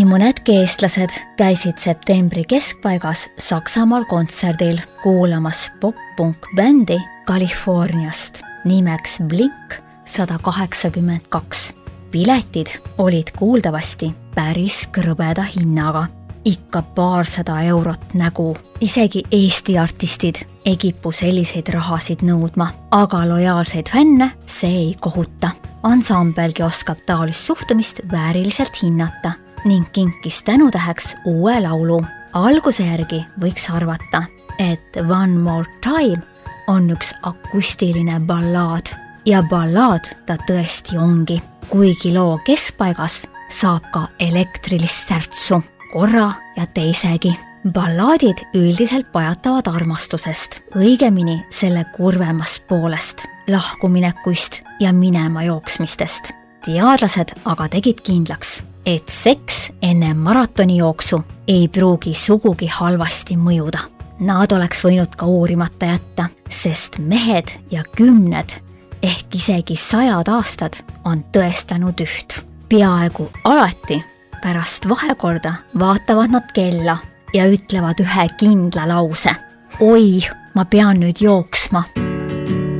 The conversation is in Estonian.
mõnedki eestlased käisid septembri keskpaigas Saksamaal kontserdil kuulamas pop-punk bändi Californiast nimeks Blink 182. Piletid olid kuuldavasti päris krõbeda hinnaga, ikka paarsada eurot nägu. Isegi Eesti artistid ei kipu selliseid rahasid nõudma, aga lojaalseid fänne see ei kohuta. Ansambelgi oskab taolist suhtumist vääriliselt hinnata ning kinkis tänutäheks uue laulu. Alguse järgi võiks arvata, et One More Time on üks akustiline ballaad ja ballaad ta tõesti ongi. Kuigi loo keskpaigas saab ka elektrilist särtsu korra ja teisegi. Ballaadid üldiselt pajatavad armastusest, õigemini selle kurvemast poolest, lahkuminekuist ja minema jooksmistest. Teadlased aga tegid kindlaks, et seks enne maratoni jooksu ei pruugi sugugi halvasti mõjuda. Nad oleks võinud ka uurimata jätta, sest mehed ja 10 ehk isegi 100 aastad on tõestanud üht. Peaaegu alati pärast vahekorda vaatavad nad kella ja ütlevad ühe kindla lause. Oi, ma pean nüüd jooksma.